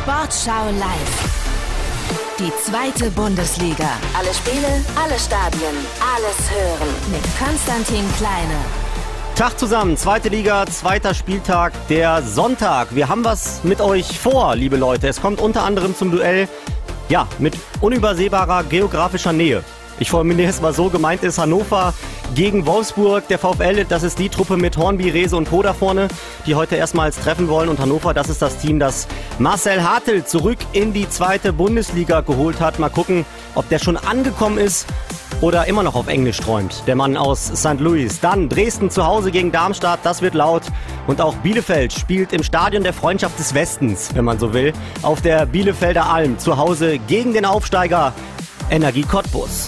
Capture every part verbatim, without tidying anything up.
Sportschau live. Die zweite Bundesliga. Alle Spiele, alle Stadien, alles hören mit Konstantin Kleine. Tag zusammen, zweite Liga, zweiter Spieltag, der Sonntag. Wir haben was mit euch vor, liebe Leute. Es kommt unter anderem zum Duell, ja, mit unübersehbarer geografischer Nähe. Ich formuliere es mal so, gemeint ist Hannover gegen Wolfsburg. Der VfL, das ist die Truppe mit Hornby, Rehse und Co. da vorne, die heute erstmals treffen wollen. Und Hannover, das ist das Team, das Marcel Hartl zurück in die zweite Bundesliga geholt hat. Mal gucken, ob der schon angekommen ist oder immer noch auf Englisch träumt. Der Mann aus Sankt Louis. Dann Dresden zu Hause gegen Darmstadt, das wird laut. Und auch Bielefeld spielt im Stadion der Freundschaft des Westens, wenn man so will, auf der Bielefelder Alm zu Hause gegen den Aufsteiger Energie Cottbus.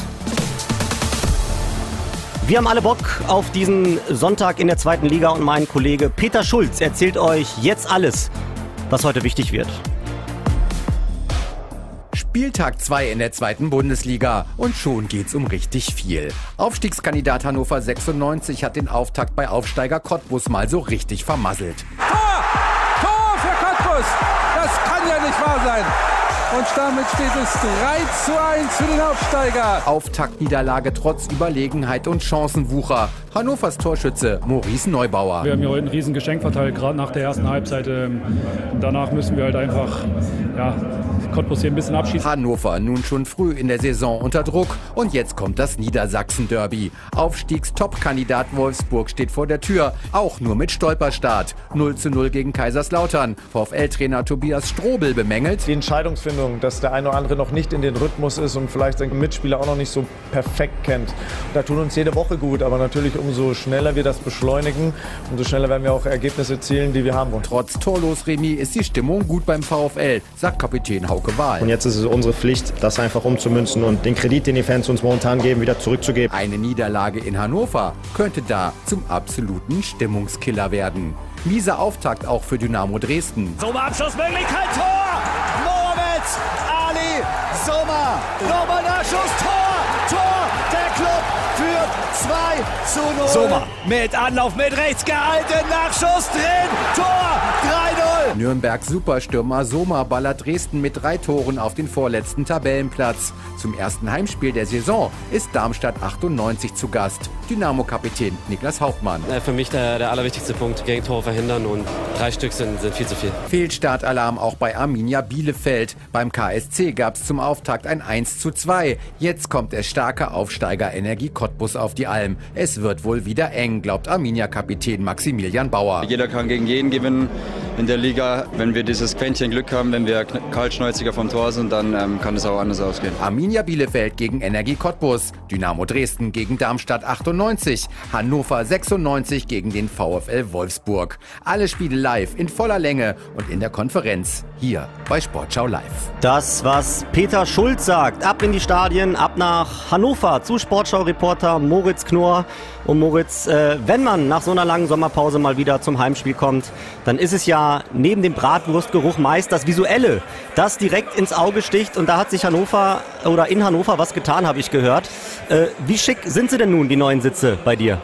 Wir haben alle Bock auf diesen Sonntag in der zweiten Liga und mein Kollege Peter Schulz erzählt euch jetzt alles, was heute wichtig wird. Spieltag zwei in der zweiten Bundesliga und schon geht's um richtig viel. Aufstiegskandidat Hannover sechsundneunzig hat den Auftakt bei Aufsteiger Cottbus mal so richtig vermasselt. Tor! Tor für Cottbus! Das kann ja nicht wahr sein! Und damit steht es drei zu eins für den Aufsteiger. Auftaktniederlage trotz Überlegenheit und Chancenwucher. Hannovers Torschütze Maurice Neubauer. Wir haben hier heute ein riesen Geschenk verteilt, gerade nach der ersten Halbzeit. Danach müssen wir halt einfach, ja, Cottbus hier ein bisschen abschießen. Hannover nun schon früh in der Saison unter Druck. Und jetzt kommt das Niedersachsen-Derby. Aufstiegstop-Kandidat Wolfsburg steht vor der Tür. Auch nur mit Stolperstart. null zu null gegen Kaiserslautern. VfL-Trainer Tobias Strobel bemängelt: Die Entscheidungsfindung, dass der eine oder andere noch nicht in den Rhythmus ist und vielleicht seinen Mitspieler auch noch nicht so perfekt kennt. Da tun uns jede Woche gut, aber natürlich umso schneller wir das beschleunigen, umso schneller werden wir auch Ergebnisse erzielen, die wir haben wollen. Trotz Torlos-Remis ist die Stimmung gut beim VfL, sagt Kapitän Hauke Wahl. Und jetzt ist es unsere Pflicht, das einfach umzumünzen und den Kredit, den die Fans uns momentan geben, wieder zurückzugeben. Eine Niederlage in Hannover könnte da zum absoluten Stimmungskiller werden. Mieser Auftakt auch für Dynamo Dresden. Sommer, Abschlussmöglichkeit, Tor! Mohamed Ali Sommer, nochmal Nachschuss, Tor, Tor, der Club führt zwei zu null. Sommer mit Anlauf, mit rechts gehalten, Nachschuss drin, Tor, drei null. Nürnberg Superstürmer Sommer ballert Dresden mit drei Toren auf den vorletzten Tabellenplatz. Zum ersten Heimspiel der Saison ist Darmstadt achtundneunzig zu Gast. Dynamo-Kapitän Niklas Hauptmann. Für mich der, der allerwichtigste Punkt, Gegentore verhindern, und drei Stück sind, sind viel zu viel. Fehlstartalarm auch bei Arminia Bielefeld. Beim K S C gab es zum Auftakt ein eins zu zwei. Jetzt kommt der starke Aufsteiger Energie Cottbus auf die Alm. Es wird wohl wieder eng, glaubt Arminia-Kapitän Maximilian Bauer. Jeder kann gegen jeden gewinnen in der Liga. Wenn wir dieses Quäntchen Glück haben, wenn wir kaltschnäuziger vom Tor sind, dann ähm, kann es auch anders ausgehen. Arminia Bielefeld gegen Energie Cottbus, Dynamo Dresden gegen Darmstadt achtundneunzig, Hannover sechsundneunzig gegen den VfL Wolfsburg. Alle Spiele live in voller Länge und in der Konferenz hier bei Sportschau Live. Das, was Peter Schulz sagt. Ab in die Stadien, ab nach Hannover zu Sportschau-Reporter Moritz Knorr. Und Moritz, äh, wenn man nach so einer langen Sommerpause mal wieder zum Heimspiel kommt, dann ist es ja neben dem Bratwurstgeruch meist das Visuelle, das direkt ins Auge sticht. Und da hat sich Hannover oder in Hannover was getan, habe ich gehört. Äh, wie schick sind sie denn nun, die neuen Sitze bei dir?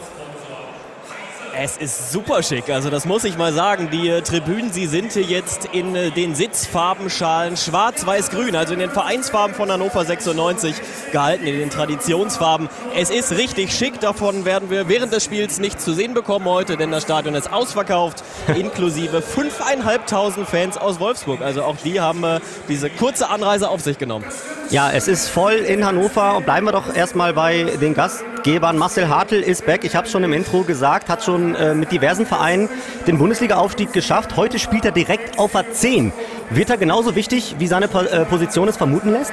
Es ist super schick, also das muss ich mal sagen. Die äh, Tribünen, sie sind jetzt in äh, den Sitzfarbenschalen schwarz-weiß-grün, also in den Vereinsfarben von Hannover sechsundneunzig gehalten, in den Traditionsfarben. Es ist richtig schick, davon werden wir während des Spiels nichts zu sehen bekommen heute, denn das Stadion ist ausverkauft, inklusive fünftausendfünfhundert Fans aus Wolfsburg. Also auch die haben äh, diese kurze Anreise auf sich genommen. Ja, es ist voll in Hannover und bleiben wir doch erstmal bei den Gastgebern. Marcel Hartl ist back, ich habe es schon im Intro gesagt, hat schon äh, mit diversen Vereinen den Bundesliga-Aufstieg geschafft. Heute spielt er direkt auf der zehn. Wird er genauso wichtig, wie seine äh, Position es vermuten lässt?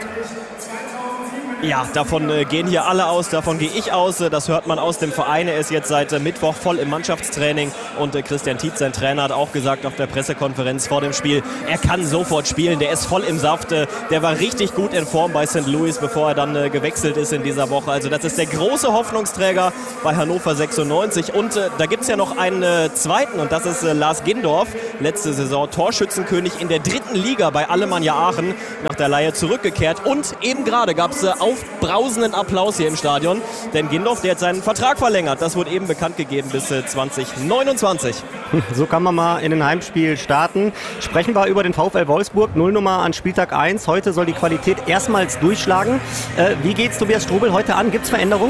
Ja, davon äh, gehen hier alle aus, davon gehe ich aus. Äh, das hört man aus dem Verein. Er ist jetzt seit äh, Mittwoch voll im Mannschaftstraining und äh, Christian Tietz, sein Trainer, hat auch gesagt auf der Pressekonferenz vor dem Spiel, er kann sofort spielen, der ist voll im Saft. Äh, der war richtig gut in Form bei Sankt Louis, bevor er dann äh, gewechselt ist in dieser Woche. Also das ist der große Hoffnungsträger bei Hannover sechsundneunzig. Und äh, da gibt es ja noch einen äh, zweiten, und das ist äh, Lars Gindorf, letzte Saison Torschützenkönig in der dritten Liga bei Alemannia Aachen. Nach der Leihe zurückgekehrt. Und eben gerade gab es aufbrausenden Applaus hier im Stadion. Denn Gindorf, der hat seinen Vertrag verlängert. Das wurde eben bekannt gegeben bis zwanzig neunundzwanzig. So kann man mal in ein Heimspiel starten. Sprechen wir über den VfL Wolfsburg. Nullnummer an Spieltag eins. Heute soll die Qualität erstmals durchschlagen. Äh, wie geht's Tobias Strobel heute an? Gibt's Veränderungen?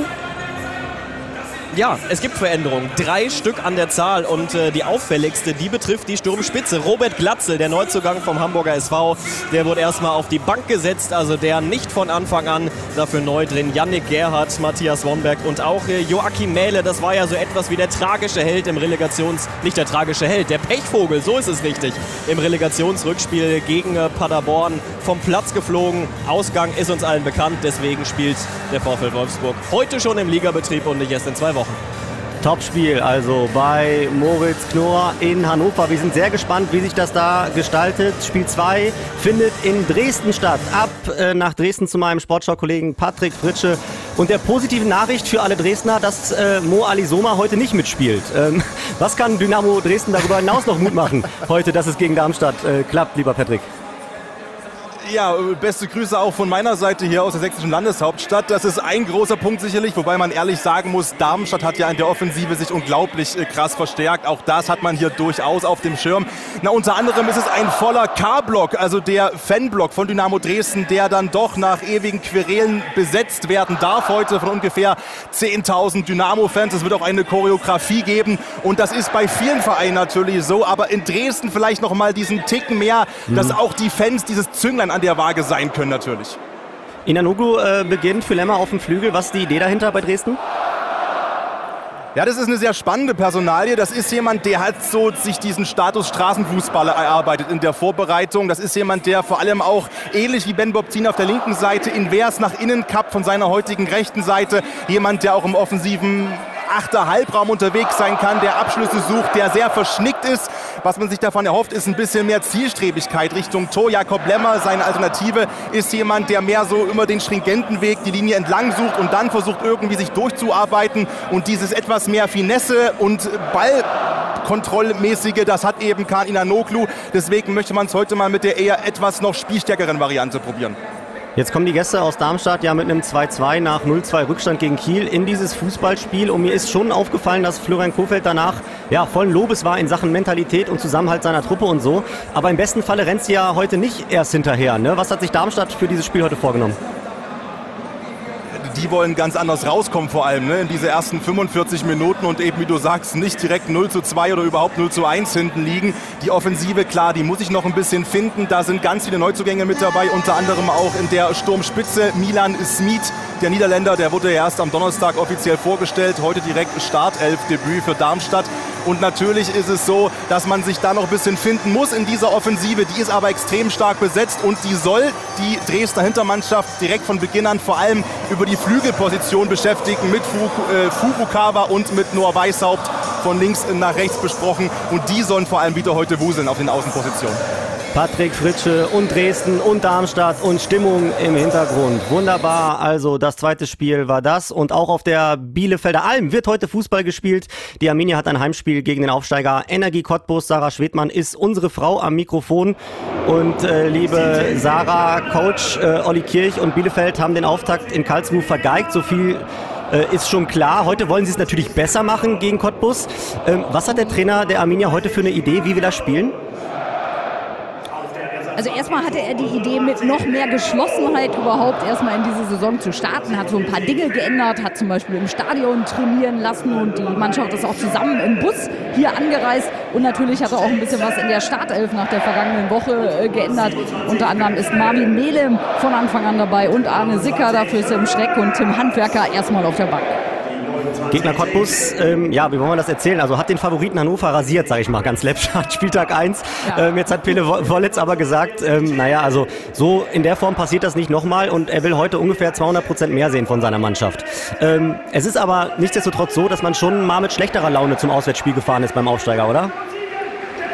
Ja, es gibt Veränderungen. Drei Stück an der Zahl und äh, die auffälligste, die betrifft die Sturmspitze. Robert Glatzel, der Neuzugang vom Hamburger S V, der wurde erstmal auf die Bank gesetzt, also der nicht von Anfang an, dafür neu drin. Yannick Gerhardt, Matthias Womberg und auch äh, Joachim Mähle, das war ja so etwas wie der tragische Held im Relegations... Nicht der tragische Held, der Pechvogel, so ist es richtig. Im Relegationsrückspiel gegen äh, Paderborn vom Platz geflogen. Ausgang ist uns allen bekannt, deswegen spielt der VfL Wolfsburg heute schon im Ligabetrieb und nicht erst in zwei Wochen. Topspiel also bei Moritz Knorr in Hannover. Wir sind sehr gespannt, wie sich das da gestaltet. Spiel zwei findet in Dresden statt. Ab äh, nach Dresden zu meinem Sportschau-Kollegen Patrick Fritsche. Und der positiven Nachricht für alle Dresdner, dass äh, Mo Alisoma heute nicht mitspielt. Ähm, was kann Dynamo Dresden darüber hinaus noch Mut machen heute, dass es gegen Darmstadt äh, klappt, lieber Patrick? Ja, beste Grüße auch von meiner Seite hier aus der sächsischen Landeshauptstadt. Das ist ein großer Punkt sicherlich, wobei man ehrlich sagen muss, Darmstadt hat ja in der Offensive sich unglaublich äh, krass verstärkt. Auch das hat man hier durchaus auf dem Schirm. Na, unter anderem ist es ein voller K-Block, also der Fanblock von Dynamo Dresden, der dann doch nach ewigen Querelen besetzt werden darf heute von ungefähr zehntausend Dynamo-Fans. Es wird auch eine Choreografie geben und das ist bei vielen Vereinen natürlich so, aber in Dresden vielleicht noch mal diesen Ticken mehr, mhm. dass auch die Fans dieses Zünglein an der Waage sein können natürlich. Inanoglu äh, beginnt für Lemmer auf dem Flügel. Was ist die Idee dahinter bei Dresden? Ja, das ist eine sehr spannende Personalie. Das ist jemand, der hat so sich diesen Status Straßenfußballer erarbeitet in der Vorbereitung. Das ist jemand, der vor allem auch ähnlich wie Ben Bobzin auf der linken Seite invers nach innen kappt von seiner heutigen rechten Seite. Jemand, der auch im offensiven achter Halbraum unterwegs sein kann, der Abschlüsse sucht, der sehr verschnickt ist. Was man sich davon erhofft, ist ein bisschen mehr Zielstrebigkeit Richtung Tor. Jakob Lemmer, seine Alternative, ist jemand, der mehr so immer den stringenten Weg, die Linie entlang sucht und dann versucht irgendwie sich durchzuarbeiten. Und dieses etwas mehr Finesse und Ballkontrollmäßige, das hat eben Kaan Inanoglu. Deswegen möchte man es heute mal mit der eher etwas noch spielstärkeren Variante probieren. Jetzt kommen die Gäste aus Darmstadt ja mit einem zwei zwei nach null zwei Rückstand gegen Kiel in dieses Fußballspiel. Und mir ist schon aufgefallen, dass Florian Kohfeldt danach ja, vollen Lobes war in Sachen Mentalität und Zusammenhalt seiner Truppe und so. Aber im besten Falle rennt sie ja heute nicht erst hinterher. Ne? Was hat sich Darmstadt für dieses Spiel heute vorgenommen? Die wollen ganz anders rauskommen vor allem, ne? In diese ersten fünfundvierzig Minuten und eben, wie du sagst, nicht direkt null zu zwei oder überhaupt null zu eins hinten liegen. Die Offensive, klar, die muss ich noch ein bisschen finden. Da sind ganz viele Neuzugänge mit dabei, unter anderem auch in der Sturmspitze Milan Smit, der Niederländer, der wurde ja erst am Donnerstag offiziell vorgestellt, heute direkt Startelf-Debüt für Darmstadt. Und natürlich ist es so, dass man sich da noch ein bisschen finden muss in dieser Offensive. Die ist aber extrem stark besetzt und die soll die Dresdner Hintermannschaft direkt von Beginn an vor allem über die Flügelposition beschäftigen mit äh, Furukawa und mit Noah Weishaupt von links nach rechts besprochen. Und die sollen vor allem wieder heute wuseln auf den Außenpositionen. Patrick Fritsche und Dresden und Darmstadt und Stimmung im Hintergrund. Wunderbar, also das zweite Spiel war das. Und auch auf der Bielefelder Alm wird heute Fußball gespielt. Die Arminia hat ein Heimspiel gegen den Aufsteiger Energie Cottbus. Sarah Schwedmann ist unsere Frau am Mikrofon. Und äh, liebe Sarah, Coach äh, Olli Kirch und Bielefeld haben den Auftakt in Karlsruhe vergeigt. So viel äh, ist schon klar. Heute wollen sie es natürlich besser machen gegen Cottbus. Ähm, was hat der Trainer der Arminia heute für eine Idee, wie wir das spielen? Also erstmal hatte er die Idee, mit noch mehr Geschlossenheit überhaupt erstmal in diese Saison zu starten, hat so ein paar Dinge geändert, hat zum Beispiel im Stadion trainieren lassen und die Mannschaft ist auch zusammen im Bus hier angereist und natürlich hat er auch ein bisschen was in der Startelf nach der vergangenen Woche äh, geändert. Unter anderem ist Marvin Melem von Anfang an dabei und Arne Sicker, dafür ist Tim Schreck und Tim Handwerker erstmal auf der Bank. Gegner Cottbus, ähm, ja, wie wollen wir das erzählen? Also hat den Favoriten Hannover rasiert, sage ich mal, ganz läppsch, Spieltag eins. Ja. Ähm, jetzt hat Pele Wollitz aber gesagt, ähm, naja, also so in der Form passiert das nicht nochmal und er will heute ungefähr zweihundert Prozent mehr sehen von seiner Mannschaft. Ähm, es ist aber nichtsdestotrotz so, dass man schon mal mit schlechterer Laune zum Auswärtsspiel gefahren ist beim Aufsteiger, oder?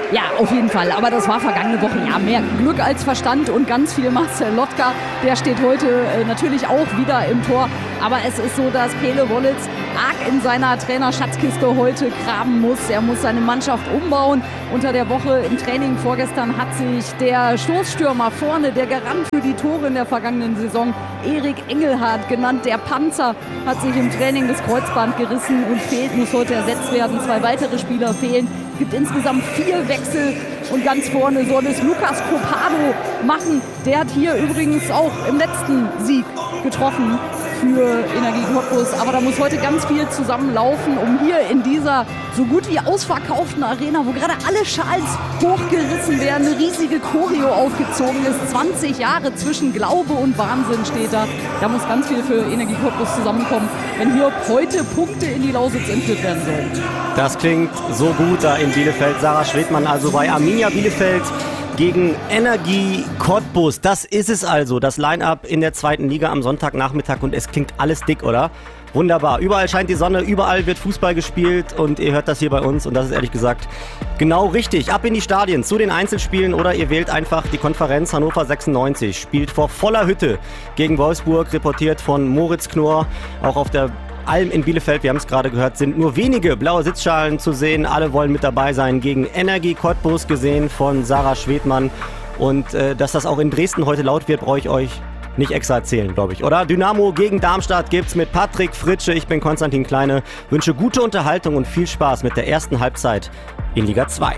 Ja, auf jeden Fall. Aber das war vergangene Woche. Ja, mehr Glück als Verstand und ganz viel Marcel Lotka. Der steht heute äh, natürlich auch wieder im Tor. Aber es ist so, dass Pele Wollitz arg in seiner Trainerschatzkiste heute graben muss. Er muss seine Mannschaft umbauen. Unter der Woche im Training vorgestern hat sich der Stoßstürmer vorne, der Garant für die Tore in der vergangenen Saison, Erik Engelhardt genannt, der Panzer, hat sich im Training das Kreuzband gerissen und fehlt, muss heute ersetzt werden. Zwei weitere Spieler fehlen. Es gibt insgesamt vier Wechsel und ganz vorne soll es Lucas Copado machen. Der hat hier übrigens auch im letzten Sieg getroffen für Energie Cottbus. Aber da muss heute ganz viel zusammenlaufen, um hier in dieser so gut wie ausverkauften Arena, wo gerade alle Schals hochgerissen werden, eine riesige Choreo aufgezogen ist. zwanzig Jahre zwischen Glaube und Wahnsinn steht da. Da muss ganz viel für Energie Cottbus zusammenkommen, wenn hier heute Punkte in die Lausitz entführt werden sollen. Das klingt so gut da in Bielefeld. Sarah Schwedmann also bei Arminia Bielefeld gegen Energie Cottbus. Das ist es also, das Line-Up in der zweiten Liga am Sonntagnachmittag und es klingt alles dick, oder? Wunderbar. Überall scheint die Sonne, überall wird Fußball gespielt und ihr hört das hier bei uns und das ist ehrlich gesagt genau richtig. Ab in die Stadien zu den Einzelspielen oder ihr wählt einfach die Konferenz. Hannover sechsundneunzig spielt vor voller Hütte gegen Wolfsburg, reportiert von Moritz Knorr, auch auf der Alm in Bielefeld, wir haben es gerade gehört, sind nur wenige blaue Sitzschalen zu sehen. Alle wollen mit dabei sein gegen Energie Cottbus, gesehen von Sarah Schwedmann. Und äh, dass das auch in Dresden heute laut wird, brauche ich euch nicht extra erzählen, glaube ich, oder? Dynamo gegen Darmstadt gibt's mit Patrick Fritsche. Ich bin Konstantin Kleine. Wünsche gute Unterhaltung und viel Spaß mit der ersten Halbzeit in Liga zwei.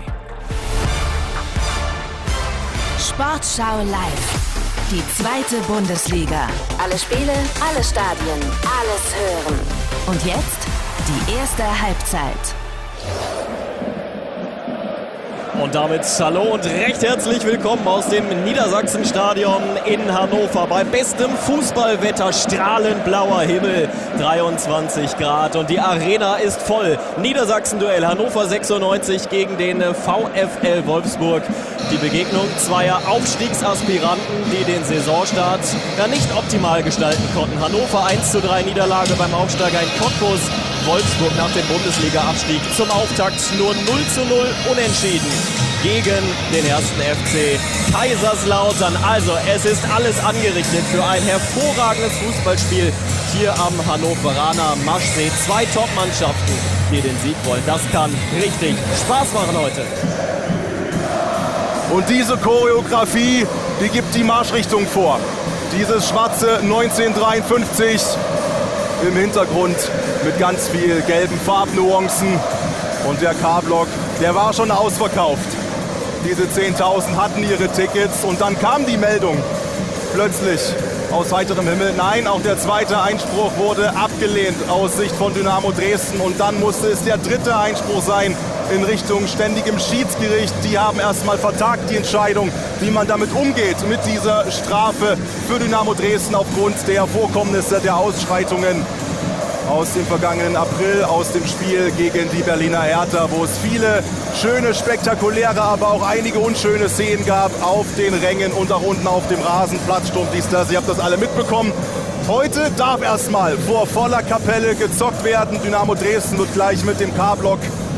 Sportschau live. Die zweite Bundesliga. Alle Spiele, alle Stadien, alles hören. Und jetzt die erste Halbzeit. Und damit hallo und recht herzlich willkommen aus dem Niedersachsenstadion in Hannover. Bei bestem Fußballwetter, strahlend blauer Himmel, dreiundzwanzig Grad und die Arena ist voll. Niedersachsen-Duell Hannover sechsundneunzig gegen den VfL Wolfsburg. Die Begegnung zweier Aufstiegsaspiranten, die den Saisonstart ja nicht optimal gestalten konnten. Hannover eins zu drei Niederlage beim Aufsteiger in Cottbus. Wolfsburg nach dem Bundesliga-Abstieg zum Auftakt nur null zu null unentschieden gegen den ersten F C Kaiserslautern. Also es ist alles angerichtet für ein hervorragendes Fußballspiel hier am Hannoveraner Maschsee. Zwei Top-Mannschaften, die den Sieg wollen. Das kann richtig Spaß machen heute. Und diese Choreografie, die gibt die Marschrichtung vor. Dieses schwarze neunzehnhundertdreiundfünfzig im Hintergrund mit ganz viel gelben Farbnuancen. Und der K-Block, der war schon ausverkauft. Diese zehntausend hatten ihre Tickets und dann kam die Meldung plötzlich aus heiterem Himmel. Nein, auch der zweite Einspruch wurde abgelehnt aus Sicht von Dynamo Dresden. Und dann musste es der dritte Einspruch sein in Richtung ständigem Schiedsgericht. Die haben erstmal vertagt die Entscheidung, wie man damit umgeht, mit dieser Strafe für Dynamo Dresden aufgrund der Vorkommnisse der Ausschreitungen aus dem vergangenen April, aus dem Spiel gegen die Berliner Hertha, wo es viele schöne, spektakuläre, aber auch einige unschöne Szenen gab auf den Rängen und auch unten auf dem Rasen. Platzsturm, dies, das, ihr habt das alle mitbekommen. Heute darf erstmal vor voller Kapelle gezockt werden. Dynamo Dresden wird gleich mit dem K-Block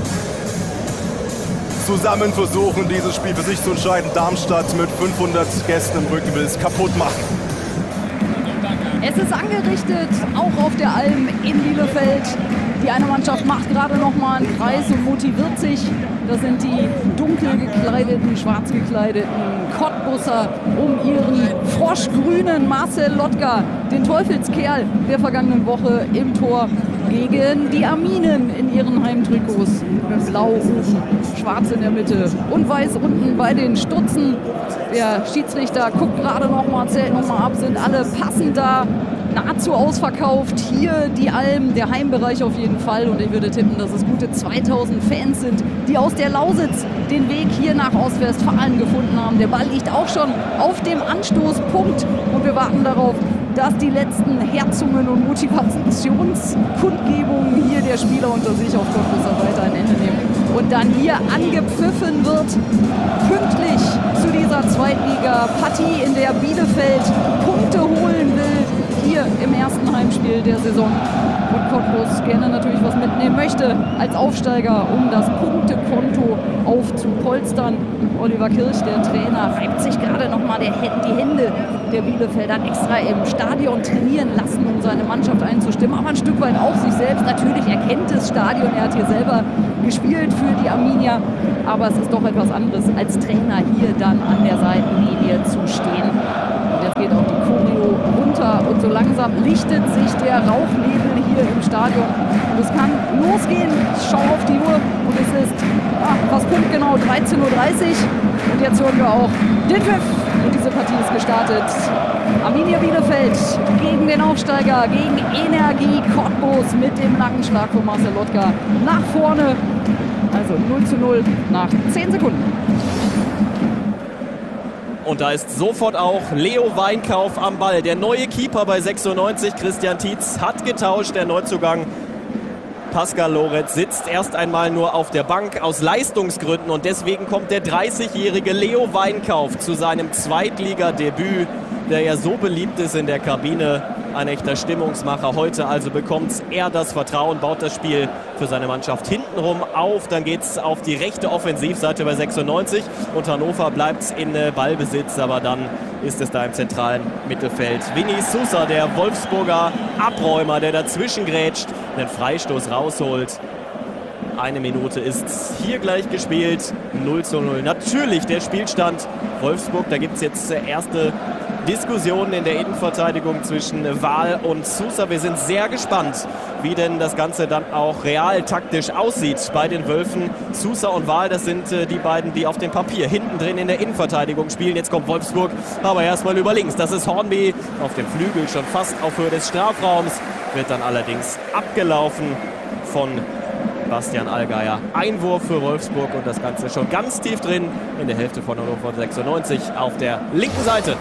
zusammen versuchen, dieses Spiel für sich zu entscheiden. Darmstadt mit fünfhundert Gästen im Rücken will es kaputt machen. Es ist angerichtet, auch auf der Alm in Bielefeld. Die eine Mannschaft macht gerade noch mal einen Kreis und motiviert sich. Das sind die dunkel gekleideten, schwarz gekleideten Cottbusser um ihren froschgrünen Marcel Lotka, den Teufelskerl der vergangenen Woche im Tor gegen die Arminen in ihren Heimtrikots. Blau oben, schwarz in der Mitte und weiß unten bei den Stutzen. Der Schiedsrichter guckt gerade noch mal, zählt noch mal ab, sind alle passend da. Nahezu ausverkauft. Hier die Alm, der Heimbereich auf jeden Fall. Und ich würde tippen, dass es gute zweitausend Fans sind, die aus der Lausitz den Weg hier nach Ostwestfalen gefunden haben. Der Ball liegt auch schon auf dem Anstoßpunkt. Und wir warten darauf, dass die letzten Herzungen und Motivationskundgebungen hier der Spieler unter sich auf Cottbusser weiter ein Ende nehmen. Und dann hier angepfiffen wird, pünktlich zu dieser Zweitliga-Partie, in der Bielefeld Punkte holen will. Hier hier im ersten Heimspiel der Saison. Und Cottbus gerne natürlich was mitnehmen möchte als Aufsteiger, um das Punktekonto aufzupolstern. Oliver Kirch, der Trainer, reibt sich gerade nochmal die Hände. Der Bielefelder hat extra im Stadion trainieren lassen, um seine Mannschaft einzustimmen. Aber ein Stück weit auch sich selbst. Natürlich, er kennt das Stadion, er hat hier selber gespielt für die Arminia. Aber es ist doch etwas anderes, als Trainer hier dann an der Seitenlinie zu stehen. Und jetzt geht auch die Choreo runter und so langsam lichtet sich der Rauchnebel hier im Stadion. Und es kann losgehen. Ich schaue auf die Uhr und es ist ah, fast punktgenau dreizehn Uhr dreißig. Und jetzt hören wir auch den Pfiff. Und diese Partie ist gestartet. Arminia Bielefeld gegen den Aufsteiger, gegen Energie Cottbus mit dem langen Schlag von Marcel Lotka nach vorne. Also null zu null nach zehn Sekunden. Und da ist sofort auch Leo Weinkauf am Ball. Der neue Keeper bei sechsundneunzig, Christian Tietz, hat getauscht. Der Neuzugang Pascal Loretz sitzt erst einmal nur auf der Bank aus Leistungsgründen. Und deswegen kommt der dreißigjährige Leo Weinkauf zu seinem Zweitligadebüt, der ja so beliebt ist in der Kabine. Ein echter Stimmungsmacher. Heute also bekommt er das Vertrauen, baut das Spiel für seine Mannschaft hintenrum auf. Dann geht es auf die rechte Offensivseite bei sechsundneunzig und Hannover bleibt in Ballbesitz, aber dann ist es da im zentralen Mittelfeld Vinny Sousa, der Wolfsburger Abräumer, der dazwischen grätscht, den Freistoß rausholt. Eine Minute ist hier gleich gespielt, null zu null. Natürlich der Spielstand Wolfsburg, da gibt es jetzt erste Diskussionen in der Innenverteidigung zwischen Wahl und Sousa. Wir sind sehr gespannt, wie denn das Ganze dann auch real taktisch aussieht bei den Wölfen. Sousa und Wahl, das sind äh, die beiden, die auf dem Papier hinten drin in der Innenverteidigung spielen. Jetzt kommt Wolfsburg, aber erstmal über links. Das ist Hornby auf dem Flügel, schon fast auf Höhe des Strafraums. Wird dann allerdings abgelaufen von Bastian Allgeier. Einwurf für Wolfsburg und das Ganze schon ganz tief drin in der Hälfte von Hannover sechsundneunzig auf der linken Seite.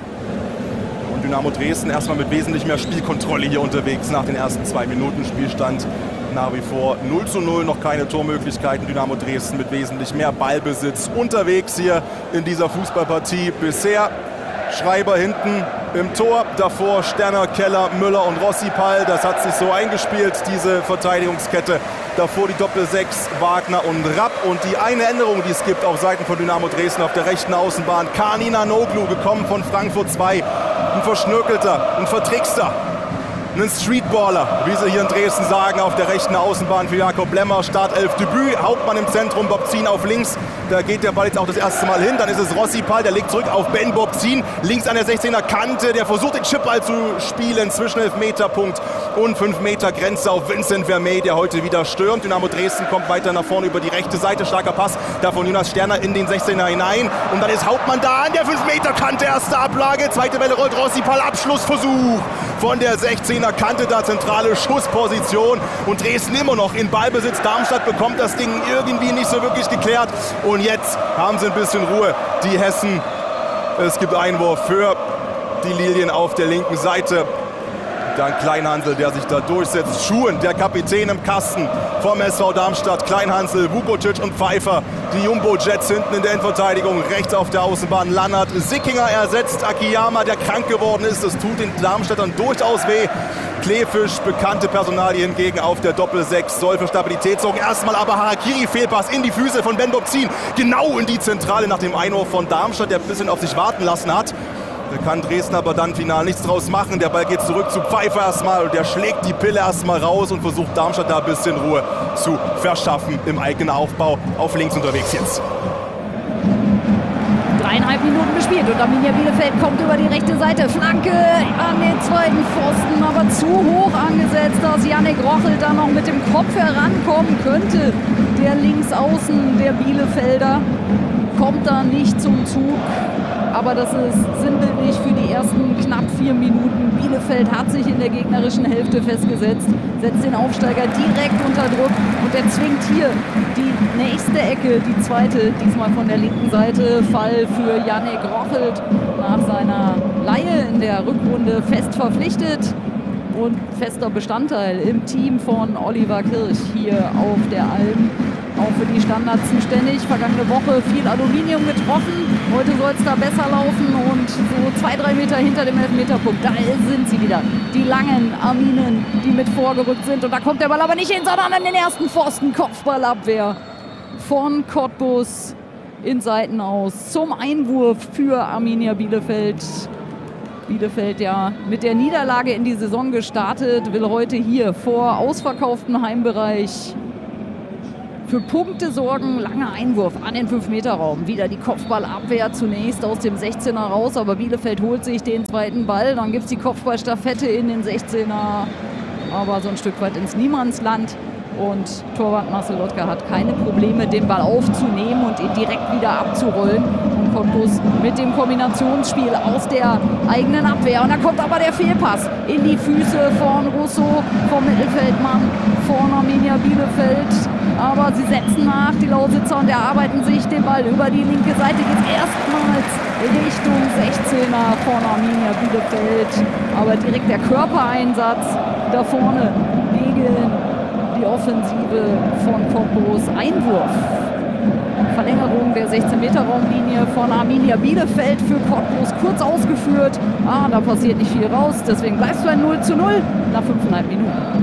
Dynamo Dresden erstmal mit wesentlich mehr Spielkontrolle hier unterwegs nach den ersten zwei Minuten. Spielstand nach wie vor null zu null, noch keine Tormöglichkeiten. Dynamo Dresden mit wesentlich mehr Ballbesitz unterwegs hier in dieser Fußballpartie bisher. Schreiber hinten im Tor, davor Sterner, Keller, Müller und Rossipal. Das hat sich so eingespielt, diese Verteidigungskette. Davor die Doppel-sechs, Wagner und Rapp. Und die eine Änderung, die es gibt auf Seiten von Dynamo Dresden auf der rechten Außenbahn. Kanin Anoglu, gekommen von Frankfurt zwei. Ein Verschnörkelter, ein Vertrickster, ein Streetballer, wie sie hier in Dresden sagen, auf der rechten Außenbahn für Jakob Lemmer. Startelf-Debüt, Hauptmann im Zentrum, Bobzin auf links. Da geht der Ball jetzt auch das erste Mal hin. Dann ist es Rossipal, der legt zurück auf Ben Bobzin. Links an der sechzehner Kante, der versucht den Chipball zu spielen zwischen Elfmeterpunkt und fünf Meter Grenze auf Vincent Vermey, der heute wieder stürmt. Dynamo Dresden kommt weiter nach vorne über die rechte Seite. Starker Pass da von Jonas Sterner in den sechzehner hinein. Und dann ist Hauptmann da an der fünf Meter Kante. Erste Ablage, zweite Welle rollt Rossipal. Abschlussversuch von der sechzehner Kante, da zentrale Schussposition. Und Dresden immer noch in Ballbesitz. Darmstadt bekommt das Ding irgendwie nicht so wirklich geklärt. Und jetzt haben sie ein bisschen Ruhe, die Hessen. Es gibt Einwurf für die Lilien auf der linken Seite. Dann Kleinhansel, der sich da durchsetzt. Schuhen, der Kapitän im Kasten vom S V Darmstadt. Kleinhansel, Vukovic und Pfeiffer. Die Jumbo-Jets hinten in der Innenverteidigung. Rechts auf der Außenbahn Lannert. Sickinger ersetzt Akiyama, der krank geworden ist. Das tut den Darmstädtern durchaus weh. Kleefisch, bekannte Personalie hingegen auf der Doppel-sechs. Soll für Stabilität sorgen. Erstmal aber Harakiri-Fehlpass in die Füße von Ben Bobzin. Genau in die Zentrale nach dem Einwurf von Darmstadt, der ein bisschen auf sich warten lassen hat. Da kann Dresden aber dann final nichts draus machen. Der Ball geht zurück zu Pfeiffer erstmal. Der schlägt die Pille erstmal raus und versucht Darmstadt da ein bisschen Ruhe zu verschaffen im eigenen Aufbau. Auf links unterwegs jetzt. Dreieinhalb Minuten gespielt und Arminia Bielefeld kommt über die rechte Seite. Flanke an den zweiten Pfosten, aber zu hoch angesetzt, dass Yannick Rochel da noch mit dem Kopf herankommen könnte. Der Linksaußen der Bielefelder kommt da nicht zum Zug. Aber das ist sinnbildlich für die ersten knapp vier Minuten. Bielefeld hat sich in der gegnerischen Hälfte festgesetzt, setzt den Aufsteiger direkt unter Druck und er zwingt hier die nächste Ecke, die zweite, diesmal von der linken Seite. Fall für Yannick Rochelt nach seiner Leihe in der Rückrunde fest verpflichtet und fester Bestandteil im Team von Oliver Kirch hier auf der Alm. auch für die Standards zuständig. Vergangene Woche viel Aluminium getroffen. Heute soll es da besser laufen und so zwei, drei Meter hinter dem Elfmeterpunkt, da sind sie wieder. Die langen Arminen, die mit vorgerückt sind. Und da kommt der Ball aber nicht hin, sondern an den ersten Pfosten. Kopfballabwehr von Cottbus in Seitenaus zum Einwurf für Arminia Bielefeld. Bielefeld ja mit der Niederlage in die Saison gestartet, will heute hier vor ausverkauftem Heimbereich für Punkte sorgen. Langer Einwurf an den fünf Meter Raum. Wieder die Kopfballabwehr zunächst aus dem sechzehner raus, aber Bielefeld holt sich den zweiten Ball. Dann gibt es die Kopfballstaffette in den sechzehner, aber so ein Stück weit ins Niemandsland. Und Torwart Marcel Lotka hat keine Probleme, den Ball aufzunehmen und ihn direkt wieder abzurollen. Und Cottbus mit dem Kombinationsspiel aus der eigenen Abwehr. Und da kommt aber der Fehlpass in die Füße von Rousseau, vom Mittelfeldmann von Arminia Bielefeld. Aber sie setzen nach, die Lausitzer, und erarbeiten sich den Ball über die linke Seite. Geht erstmals Richtung sechzehner von Arminia Bielefeld. Aber direkt der Körpereinsatz da vorne gegen die Offensive von Cottbus. Einwurf. Verlängerung der sechzehn Meter Raumlinie von Arminia Bielefeld für Cottbus. Kurz ausgeführt. Ah, da passiert nicht viel raus. Deswegen bleibt es bei null zu null nach fünfeinhalb Minuten.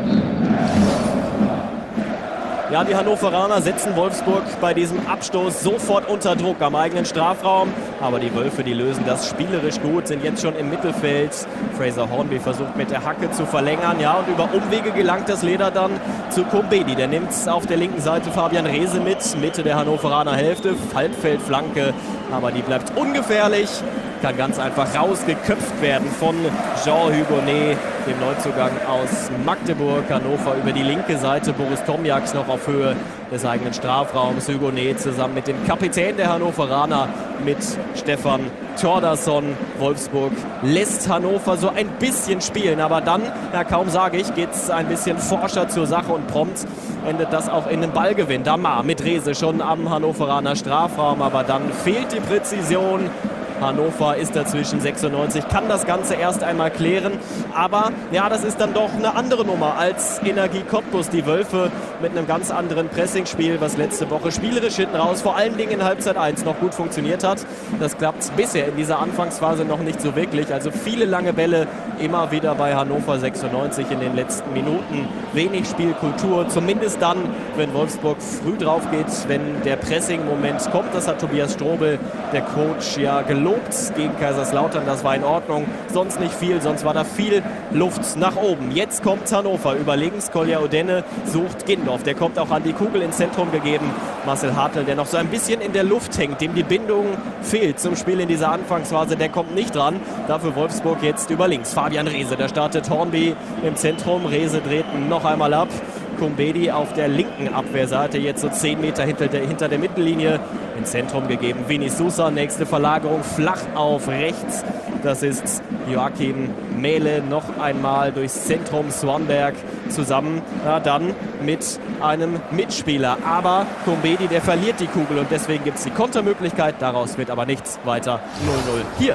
Ja, die Hannoveraner setzen Wolfsburg bei diesem Abstoß sofort unter Druck am eigenen Strafraum. Aber die Wölfe, die lösen das spielerisch gut, sind jetzt schon im Mittelfeld. Fraser Hornby versucht mit der Hacke zu verlängern. Ja, und über Umwege gelangt das Leder dann zu Combedi. Der nimmt auf der linken Seite Fabian Reese mit. Mitte der Hannoveraner Hälfte. Halbfeldflanke, aber die bleibt ungefährlich. Kann ganz einfach rausgeköpft werden von Jean Hugonet, dem Neuzugang aus Magdeburg. Hannover über die linke Seite, Boris Tomjaks noch auf Höhe des eigenen Strafraums. Hugonet zusammen mit dem Kapitän der Hannoveraner, mit Stefan Thordarson. Wolfsburg lässt Hannover so ein bisschen spielen, aber dann, ja kaum sage ich, geht es ein bisschen forscher zur Sache und prompt endet das auch in einem Ballgewinn. Damar mit Reese schon am Hannoveraner Strafraum, aber dann fehlt die Präzision. Hannover ist dazwischen, sechsundneunzig, kann das Ganze erst einmal klären. Aber ja, das ist dann doch eine andere Nummer als Energie Cottbus. Die Wölfe mit einem ganz anderen Pressingspiel, was letzte Woche spielerisch hinten raus, vor allen Dingen in Halbzeit eins noch gut funktioniert hat. Das klappt bisher in dieser Anfangsphase noch nicht so wirklich. Also viele lange Bälle immer wieder bei Hannover sechsundneunzig in den letzten Minuten. Wenig Spielkultur, zumindest dann, wenn Wolfsburg früh drauf geht, wenn der Pressing-Moment kommt. Das hat Tobias Strobel, der Coach, ja gelobt gegen Kaiserslautern. Das war in Ordnung. Sonst nicht viel, sonst war da viel Luft nach oben. Jetzt kommt Hannover über links. Kolja Odenne sucht Gindorf. Der kommt auch an die Kugel ins Zentrum gegeben. Marcel Hartl, der noch so ein bisschen in der Luft hängt, dem die Bindung fehlt zum Spiel in dieser Anfangsphase, der kommt nicht dran. Dafür Wolfsburg jetzt über links. Fabian Reese, da startet Hornby im Zentrum. Reese dreht noch einmal ab. Combedi auf der linken Abwehrseite, jetzt so zehn Meter hinter der, hinter der Mittellinie, ins Zentrum gegeben. Vini Sousa, nächste Verlagerung, flach auf rechts. Das ist Joachim Mähle, noch einmal durchs Zentrum, Swanberg zusammen, ja, dann mit einem Mitspieler. Aber Combedi, der verliert die Kugel und deswegen gibt es die Kontermöglichkeit. Daraus wird aber nichts weiter. null null hier.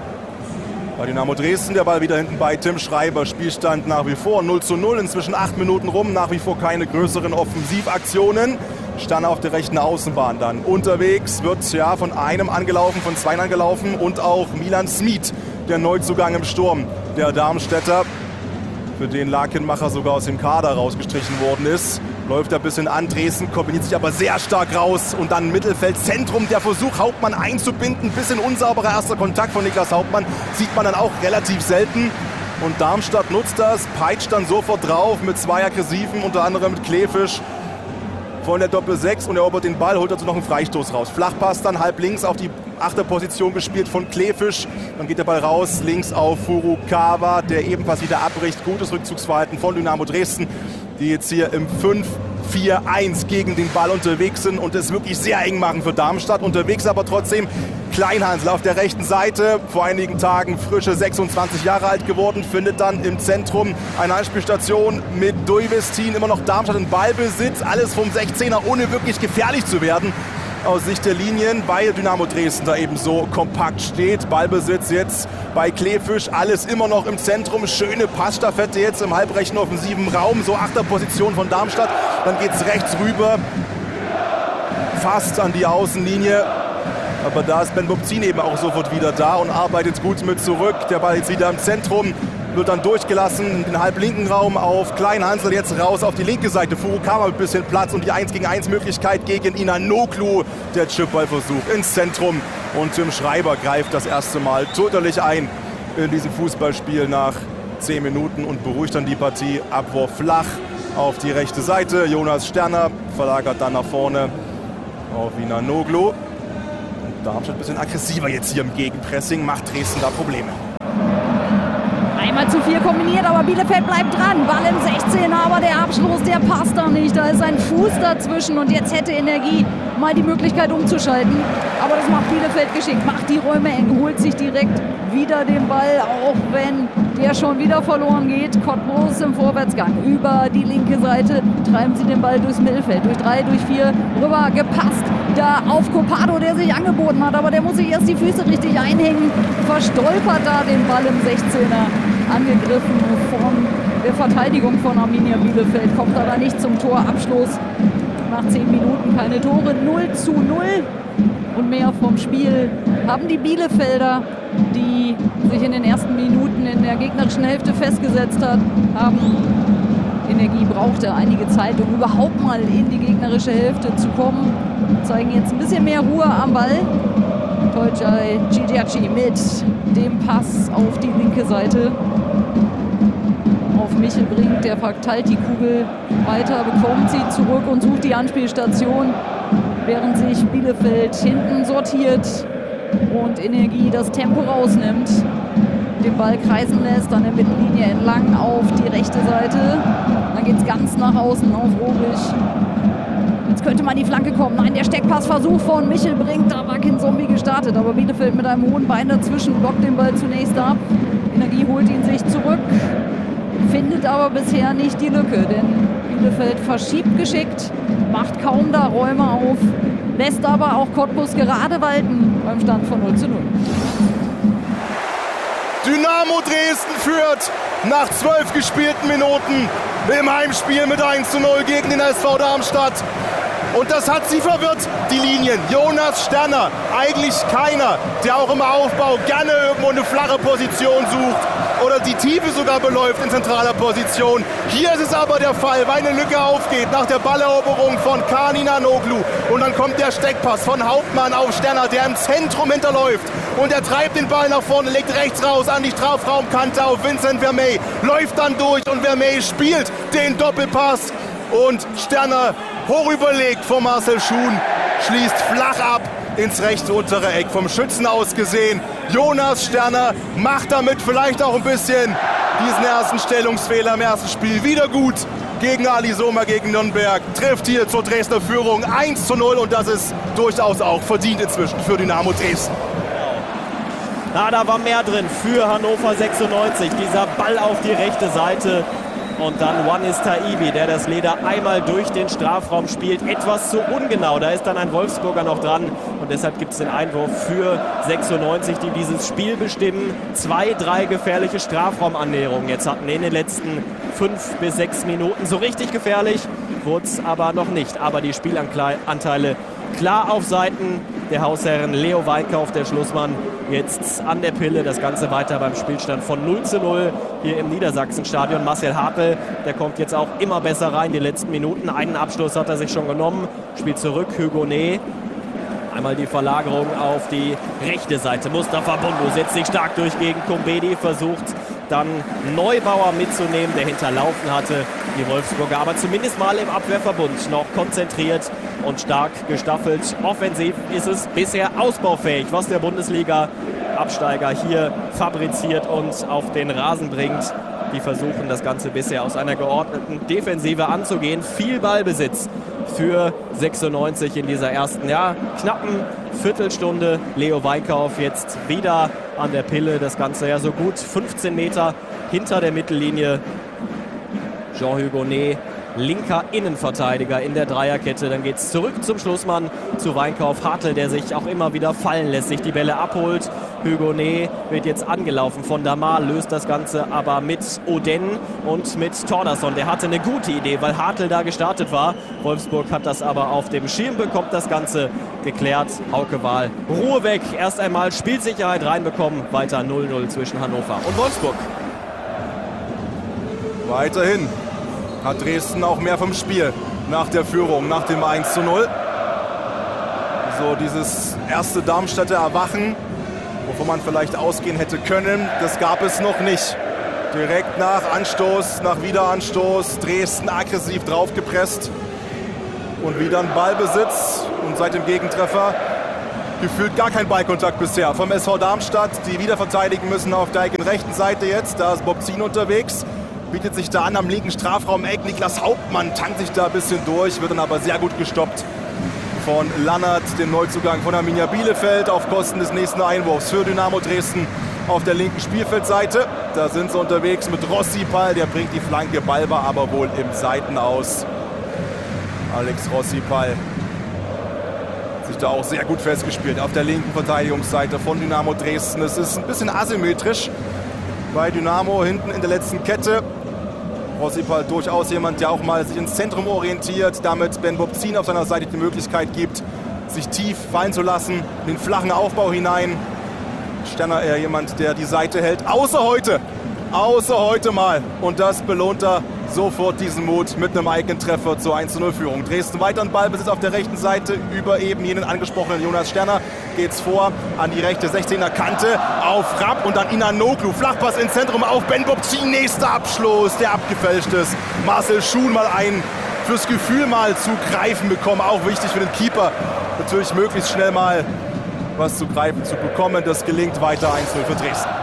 Bei Dynamo Dresden der Ball wieder hinten bei Tim Schreiber. Spielstand nach wie vor null zu null. Inzwischen acht Minuten rum. Nach wie vor keine größeren Offensivaktionen. Stand auf der rechten Außenbahn dann unterwegs. Wird ja von einem angelaufen, von zwei angelaufen. Und auch Milan Smith, der Neuzugang im Sturm der Darmstädter, für den Lakenmacher sogar aus dem Kader rausgestrichen worden ist. Läuft ein bisschen an, Dresden kombiniert sich aber sehr stark raus. Und dann Mittelfeldzentrum, der Versuch, Hauptmann einzubinden. Bisschen unsauberer erster Kontakt von Niklas Hauptmann. Sieht man dann auch relativ selten. Und Darmstadt nutzt das, peitscht dann sofort drauf mit zwei Aggressiven, unter anderem mit Kleefisch von der Doppel sechs. Und erobert den Ball, holt dazu noch einen Freistoß raus. Flachpass dann halb links auf die Achterposition gespielt von Kleefisch. Dann geht der Ball raus, links auf Furukawa, der ebenfalls wieder abbricht. Gutes Rückzugsverhalten von Dynamo Dresden, die jetzt hier im fünf vier eins gegen den Ball unterwegs sind und es wirklich sehr eng machen für Darmstadt. Unterwegs aber trotzdem Kleinhansl auf der rechten Seite, vor einigen Tagen frische sechsundzwanzig Jahre alt geworden, findet dann im Zentrum eine Anspielstation mit Duivestin. Immer noch Darmstadt in Ballbesitz, alles vom sechzehner, ohne wirklich gefährlich zu werden aus Sicht der Linien, weil Dynamo Dresden da eben so kompakt steht. Ballbesitz jetzt bei Kleefisch, alles immer noch im Zentrum. Schöne Passstaffette jetzt im halbrechten offensiven Raum, so Achterposition von Darmstadt. Dann geht es rechts rüber fast an die Außenlinie. Aber da ist Ben Bobzin eben auch sofort wieder da und arbeitet gut mit zurück. Der Ball jetzt wieder im Zentrum, wird dann durchgelassen in den halblinken Raum auf Kleinhansel, jetzt raus auf die linke Seite. Furukawa mit ein bisschen Platz und die eins gegen eins Möglichkeit gegen Inanoglu. Der Chipballversuch ins Zentrum und Tim Schreiber greift das erste Mal tödlich ein in diesem Fußballspiel nach zehn Minuten und beruhigt dann die Partie. Abwurf flach auf die rechte Seite. Jonas Sterner verlagert dann nach vorne auf Inanoglu. Darmstadt ein bisschen aggressiver jetzt hier im Gegenpressing, macht Dresden da Probleme. Einmal zu vier kombiniert, aber Bielefeld bleibt dran. Ball im sechzehner, aber der Abschluss, der passt da nicht. Da ist ein Fuß dazwischen und jetzt hätte Energie mal die Möglichkeit umzuschalten. Aber das macht Bielefeld geschickt, macht die Räume eng, holt sich direkt wieder den Ball, auch wenn der schon wieder verloren geht. Cottbus im Vorwärtsgang über die linke Seite treiben sie den Ball durchs Mittelfeld, durch drei, durch vier, rüber gepasst. Da auf Copado, der sich angeboten hat, aber der muss sich erst die Füße richtig einhängen, verstolpert da den Ball im sechzehner, angegriffen von der Verteidigung von Arminia Bielefeld, kommt aber nicht zum Torabschluss. Nach zehn Minuten keine Tore, null zu null und mehr vom Spiel haben die Bielefelder, die sich in den ersten Minuten in der gegnerischen Hälfte festgesetzt hat, haben Energie brauchte einige Zeit, um überhaupt mal in die gegnerische Hälfte zu kommen. Zeigen jetzt ein bisschen mehr Ruhe am Ball. Tolcay Gigiaci mit dem Pass auf die linke Seite. Auf Michel Brink, der verteilt die Kugel weiter, bekommt sie zurück und sucht die Anspielstation, während sich Bielefeld hinten sortiert und Energie das Tempo rausnimmt, den Ball kreisen lässt, an der Mittellinie entlang auf die rechte Seite. Dann geht es ganz nach außen auf Robisch. Jetzt könnte mal die Flanke kommen. Nein, der Steckpassversuch von Michel Brink, da war kein Zombie gestartet, aber Bielefeld mit einem hohen Bein dazwischen blockt den Ball zunächst ab. Energie holt ihn sich zurück, findet aber bisher nicht die Lücke, denn Bielefeld verschiebt geschickt, macht kaum da Räume auf, lässt aber auch Cottbus gerade walten beim Stand von null zu null. Dynamo Dresden führt nach zwölf gespielten Minuten im Heimspiel mit eins zu null gegen den S V Darmstadt. Und das hat sie verwirrt, die Linien. Jonas Sterner, eigentlich keiner, der auch im Aufbau gerne irgendwo eine flache Position sucht oder die Tiefe sogar beläuft in zentraler Position. Hier ist es aber der Fall, weil eine Lücke aufgeht nach der Balleroberung von Kaan Inanoglu. Und dann kommt der Steckpass von Hauptmann auf Sterner, der im Zentrum hinterläuft. Und er treibt den Ball nach vorne, legt rechts raus an die Strafraumkante auf Vincent Vermey. Läuft dann durch und Vermey spielt den Doppelpass. Und Sterner, hochüberlegt von Marcel Schuhn, schließt flach ab ins rechte untere Eck. Vom Schützen aus gesehen, Jonas Sterner macht damit vielleicht auch ein bisschen diesen ersten Stellungsfehler im ersten Spiel wieder gut gegen Ali Sommer, gegen Nürnberg. Trifft hier zur Dresdner Führung eins zu null und das ist durchaus auch verdient inzwischen für Dynamo Dresden. Na, da war mehr drin für Hannover sechsundneunzig. Dieser Ball auf die rechte Seite. Und dann Wanis Taibi, der das Leder einmal durch den Strafraum spielt. Etwas zu ungenau. Da ist dann ein Wolfsburger noch dran. Und deshalb gibt es den Einwurf für sechsundneunzig, die dieses Spiel bestimmen. Zwei, drei gefährliche Strafraumannäherungen. Jetzt hatten in den letzten fünf bis sechs Minuten so richtig gefährlich. Wurde es aber noch nicht. Aber die Spielanteile klar auf Seiten der Hausherren. Leo Weinkauf, der Schlussmann, jetzt an der Pille. Das Ganze weiter beim Spielstand von null zu null hier im Niedersachsenstadion. Marcel Hartl, der kommt jetzt auch immer besser rein die letzten Minuten. Einen Abschluss hat er sich schon genommen. Spielt zurück, Hugonet. Einmal die Verlagerung auf die rechte Seite. Mustafa Bundu setzt sich stark durch gegen Kumbedi, versucht dann Neubauer mitzunehmen, der hinterlaufen hatte. Die Wolfsburger aber zumindest mal im Abwehrverbund noch konzentriert und stark gestaffelt. Offensiv ist es bisher ausbaufähig, was der Bundesliga-Absteiger hier fabriziert und auf den Rasen bringt. Die versuchen das Ganze bisher aus einer geordneten Defensive anzugehen. Viel Ballbesitz für sechsundneunzig in dieser ersten, ja, knappen Viertelstunde. Leo Weinkauf jetzt wieder an der Pille. Das Ganze ja so gut fünfzehn Meter hinter der Mittellinie. Jean Hugonet linker Innenverteidiger in der Dreierkette. Dann geht es zurück zum Schlussmann, zu Weinkauf. Hartl, der sich auch immer wieder fallen lässt, sich die Bälle abholt. Hugonet wird jetzt angelaufen von Damar, löst das Ganze aber mit Oden und mit Thordarson. Der hatte eine gute Idee, weil Hartl da gestartet war. Wolfsburg hat das aber auf dem Schirm, bekommt das Ganze geklärt. Hauke Wahl, Ruhe weg, erst einmal Spielsicherheit reinbekommen. Weiter null null zwischen Hannover und Wolfsburg. Weiterhin hat Dresden auch mehr vom Spiel nach der Führung, nach dem eins zu null. So dieses erste Darmstädter Erwachen, wovon man vielleicht ausgehen hätte können, das gab es noch nicht. Direkt nach Anstoß, nach Wiederanstoß, Dresden aggressiv draufgepresst und wieder ein Ballbesitz und seit dem Gegentreffer gefühlt gar kein Ballkontakt bisher vom S V Darmstadt, die wieder verteidigen müssen auf der rechten Seite jetzt. Da ist Bobzin unterwegs, bietet sich da an am linken Strafraum-Eck. Niklas Hauptmann tankt sich da ein bisschen durch, wird dann aber sehr gut gestoppt von Lannert, dem Neuzugang von Arminia Bielefeld, auf Kosten des nächsten Einwurfs für Dynamo Dresden auf der linken Spielfeldseite. Da sind sie unterwegs mit Rossipal, der bringt die Flanke, Ball war aber wohl im Seitenaus. Alex Rossipal sich da auch sehr gut festgespielt auf der linken Verteidigungsseite von Dynamo Dresden. Es ist ein bisschen asymmetrisch bei Dynamo hinten in der letzten Kette. Rossipal durchaus jemand, der auch mal sich ins Zentrum orientiert, damit Ben Bobzin auf seiner Seite die Möglichkeit gibt, sich tief fallen zu lassen, in den flachen Aufbau hinein. Sterner eher jemand, der die Seite hält, außer heute, außer heute mal. Und das belohnt er sofort diesen Mut mit einem Eigentreffer zur eins zu null Führung. Dresden weiter in Ballbesitz auf der rechten Seite über eben jenen angesprochenen Jonas Sterner. Geht's vor an die rechte sechzehner Kante auf Rapp und dann Inanoglu. Flachpass ins Zentrum auf Ben Bobzin. Nächster Abschluss, der abgefälscht ist. Marcel Schuhn mal ein fürs Gefühl mal zu greifen bekommen. Auch wichtig für den Keeper. Natürlich möglichst schnell mal was zu greifen zu bekommen. Das gelingt weiter eins zu null für Dresden.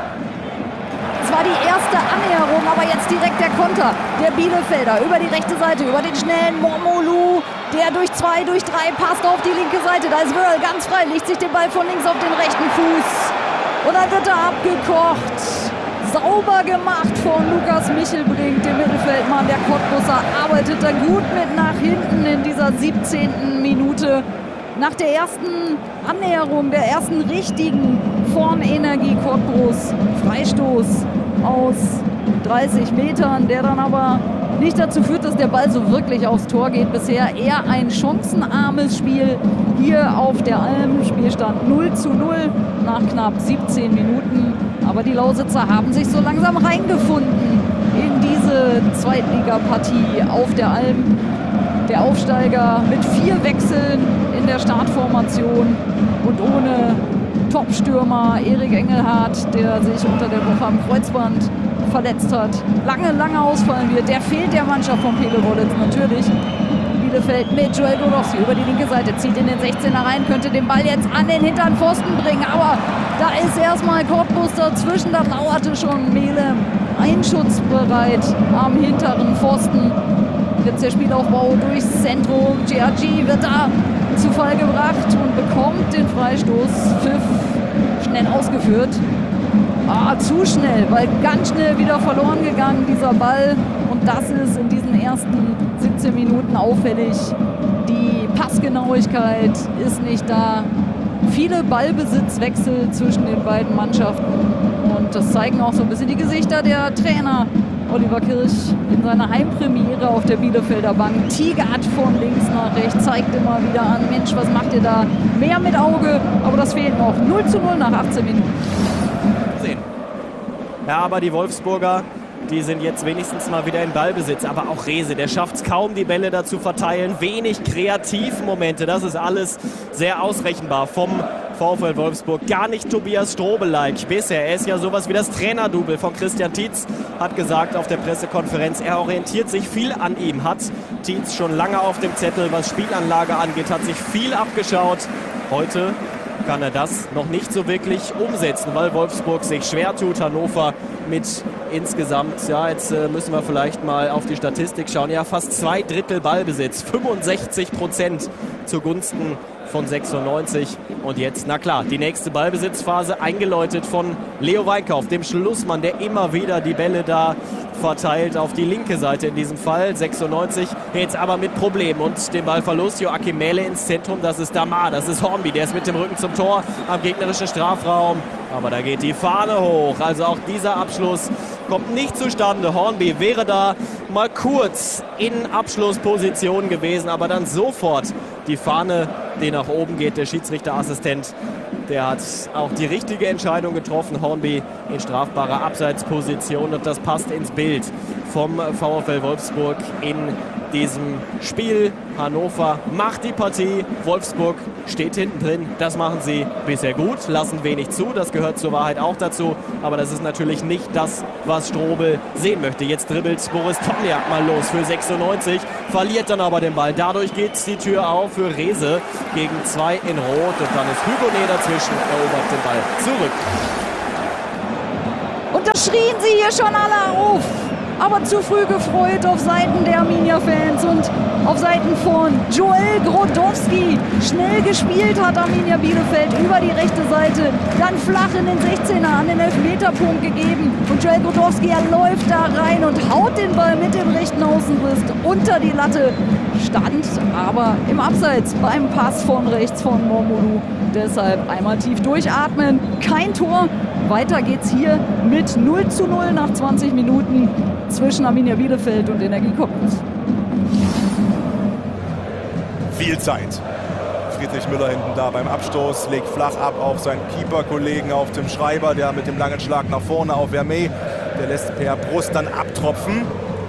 Es war die erste Annäherung, aber jetzt direkt der Konter der Bielefelder über die rechte Seite, über den schnellen Momolu, der durch zwei, durch drei passt auf die linke Seite. Da ist Wörl ganz frei, legt sich den Ball von links auf den rechten Fuß und dann wird er abgekocht. Sauber gemacht von Lukas Michelbrink, dem Mittelfeldmann. Der Cottbusser arbeitet da gut mit nach hinten in dieser siebzehnten Minute. Nach der ersten Annäherung, der ersten richtigen von Energie Cottbus, Freistoß aus dreißig Metern, der dann aber nicht dazu führt, dass der Ball so wirklich aufs Tor geht. Bisher eher ein chancenarmes Spiel hier auf der Alm. Spielstand null zu null nach knapp siebzehn Minuten. Aber die Lausitzer haben sich so langsam reingefunden in diese Zweitligapartie auf der Alm. Der Aufsteiger mit vier Wechseln in der Startformation und ohne Topstürmer Erik Engelhardt, der sich unter der Woche am Kreuzband verletzt hat, lange, lange ausfallen wird. Der fehlt der Mannschaft von Pele Wollitz natürlich. Bielefeld mit Joel Godowski über die linke Seite, zieht in den sechzehner rein, könnte den Ball jetzt an den hinteren Pfosten bringen, aber da ist erstmal Cottbus dazwischen, da lauerte schon Melem einschutzbereit am hinteren Pfosten. Jetzt der Spielaufbau durchs Zentrum, Giorgi wird da zu Fall gebracht und bekommt den Freistoß. Pfiff schnell ausgeführt. Ah, zu schnell, weil ganz schnell wieder verloren gegangen dieser Ball. Und das ist in diesen ersten siebzehn Minuten auffällig. Die Passgenauigkeit ist nicht da. Viele Ballbesitzwechsel zwischen den beiden Mannschaften. Und das zeigen auch so ein bisschen die Gesichter der Trainer. Oliver Kirch in seiner Heimpremiere auf der Bielefelder Bank. Tigert von links nach rechts, zeigt immer wieder an, Mensch, was macht ihr da? Mehr mit Auge, aber das fehlt noch. null zu null nach achtzehn Minuten. Sehen. Ja, aber die Wolfsburger, die sind jetzt wenigstens mal wieder in Ballbesitz. Aber auch Rehse, der schafft es kaum, die Bälle da zu verteilen. Wenig Kreativmomente, das ist alles sehr ausrechenbar vom VfL Wolfsburg. Gar nicht Tobias Strobel-like bisher. Er ist ja sowas wie das Trainerdouble von Christian Tietz, hat gesagt auf der Pressekonferenz, er orientiert sich viel an ihm. Hat Tietz schon lange auf dem Zettel, was Spielanlage angeht, hat sich viel abgeschaut. Heute kann er das noch nicht so wirklich umsetzen, weil Wolfsburg sich schwer tut. Hannover mit insgesamt, ja, jetzt äh, müssen wir vielleicht mal auf die Statistik schauen, ja, fast zwei Drittel Ballbesitz, fünfundsechzig Prozent zugunsten von sechsundneunzig. Und jetzt, na klar, die nächste Ballbesitzphase eingeläutet von Leo Weinkauf, dem Schlussmann, der immer wieder die Bälle da verteilt auf die linke Seite in diesem Fall. sechsundneunzig, jetzt aber mit Problemen und den Ballverlust. Joachim Mähle ins Zentrum, das ist Damar, das ist Hornby, der ist mit dem Rücken zum Tor am gegnerischen Strafraum. Aber da geht die Fahne hoch, also auch dieser Abschluss kommt nicht zustande. Hornby wäre da mal kurz in Abschlussposition gewesen, aber dann sofort die Fahne, die nach oben geht. Der Schiedsrichterassistent, der hat auch die richtige Entscheidung getroffen. Hornby in strafbarer Abseitsposition und das passt ins Bild vom VfL Wolfsburg in diesem Spiel. Hannover macht die Partie, Wolfsburg steht hinten drin. Das machen sie bisher gut, lassen wenig zu, das gehört zur Wahrheit auch dazu. Aber das ist natürlich nicht das, was Strobel sehen möchte. Jetzt dribbelt Boris Tomljak mal los für sechsundneunzig, verliert dann aber den Ball. Dadurch geht die Tür auf für Rehse gegen zwei in Rot und dann ist Hugonet dazwischen, erobert den Ball zurück. Und da schrien sie hier schon alle auf. Aber zu früh gefreut auf Seiten der Arminia-Fans und auf Seiten von Joel Grodowski. Schnell gespielt hat Arminia Bielefeld über die rechte Seite, dann flach in den sechzehner an den Elfmeterpunkt gegeben. Und Joel Grodowski, er läuft da rein und haut den Ball mit dem rechten Außenriss unter die Latte. Stand aber im Abseits beim Pass von rechts von Momolu. Deshalb einmal tief durchatmen, kein Tor. Weiter geht's hier mit null zu null nach zwanzig Minuten zwischen Arminia Bielefeld und Energie Cottbus. Viel Zeit. Friedrich Müller hinten da beim Abstoß, legt flach ab auf seinen Keeper-Kollegen, auf Tim Schreiber, der mit dem langen Schlag nach vorne auf Vermey. Der lässt per Brust dann abtropfen.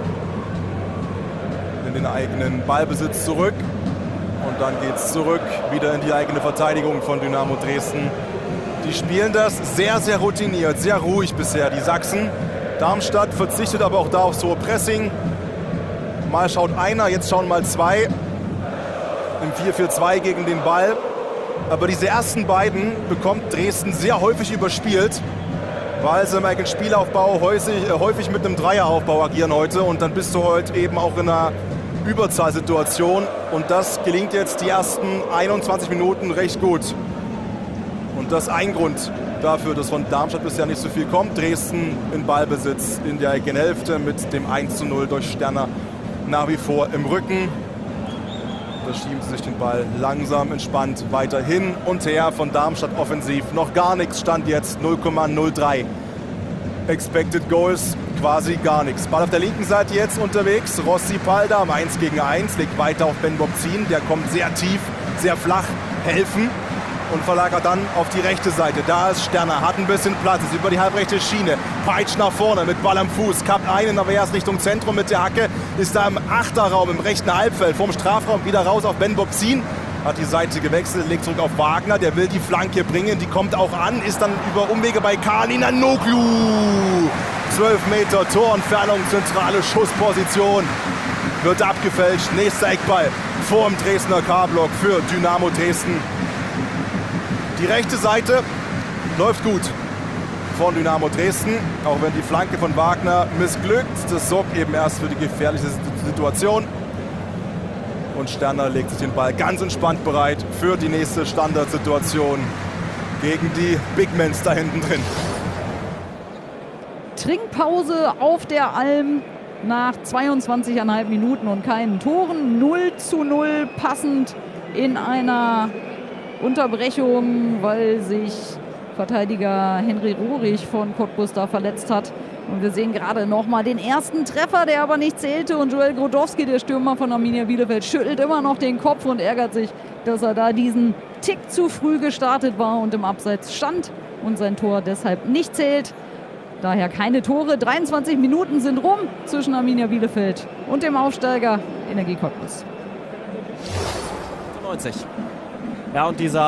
In den eigenen Ballbesitz zurück. Und dann geht's zurück, wieder in die eigene Verteidigung von Dynamo Dresden. Die spielen das sehr, sehr routiniert, sehr ruhig bisher, die Sachsen. Darmstadt verzichtet aber auch da auf so Pressing. Mal schaut einer, jetzt schauen mal zwei. Im vier vier zwei gegen den Ball. Aber diese ersten beiden bekommt Dresden sehr häufig überspielt, weil sie im eigenen Spielaufbau häufig, äh, häufig mit einem Dreieraufbau agieren heute. Und dann bist du heute eben auch in einer Überzahlsituation. Und das gelingt jetzt die ersten einundzwanzig Minuten recht gut. Und das ist ein Grund dafür, dass von Darmstadt bisher nicht so viel kommt. Dresden in Ballbesitz in der eigenen Hälfte mit dem eins zu null durch Sterner nach wie vor im Rücken. Da schieben sie sich den Ball langsam, entspannt weiter hin und her von Darmstadt offensiv. Noch gar nichts, Stand jetzt null Komma null drei. Expected Goals quasi gar nichts. Ball auf der linken Seite jetzt unterwegs. Rossi Paldam eins gegen eins, legt weiter auf Ben Bobzin. Der kommt sehr tief, sehr flach, helfen. Und verlagert dann auf die rechte Seite. Da ist Sterner, hat ein bisschen Platz, ist über die halbrechte Schiene. Peitscht nach vorne mit Ball am Fuß, kappt einen, aber erst Richtung Zentrum mit der Hacke. Ist da im Achterraum, im rechten Halbfeld, vorm Strafraum wieder raus auf Ben Bobzin. Hat die Seite gewechselt, legt zurück auf Wagner. Der will die Flanke bringen, die kommt auch an. Ist dann über Umwege bei Kalinanoglu. zwölf Meter Torentfernung, zentrale Schussposition. Wird abgefälscht, nächster Eckball vor dem Dresdner K-Block für Dynamo Dresden. Die rechte Seite läuft gut von Dynamo Dresden, auch wenn die Flanke von Wagner missglückt. Das sorgt eben erst für die gefährliche Situation. Und Sterner legt sich den Ball ganz entspannt bereit für die nächste Standardsituation gegen die Bigmans da hinten drin. Trinkpause auf der Alm nach zweiundzwanzig Komma fünf Minuten und keinen Toren. null zu null passend in einer Unterbrechung, weil sich Verteidiger Henry Rohrig von Cottbus da verletzt hat. Und wir sehen gerade nochmal den ersten Treffer, der aber nicht zählte. Und Joel Grodowski, der Stürmer von Arminia Bielefeld, schüttelt immer noch den Kopf und ärgert sich, dass er da diesen Tick zu früh gestartet war und im Abseits stand und sein Tor deshalb nicht zählt. Daher keine Tore. dreiundzwanzig Minuten sind rum zwischen Arminia Bielefeld und dem Aufsteiger Energie Cottbus. neunzig. Ja, und dieser